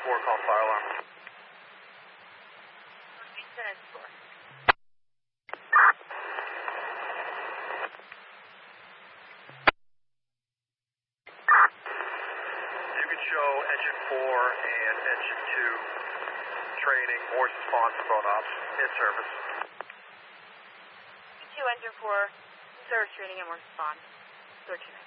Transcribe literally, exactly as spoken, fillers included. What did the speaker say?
four, call fire alarm. Engine four. You can show engine four and engine two training, more response to both ops in service. two, engine four, service training and more response. thirteen.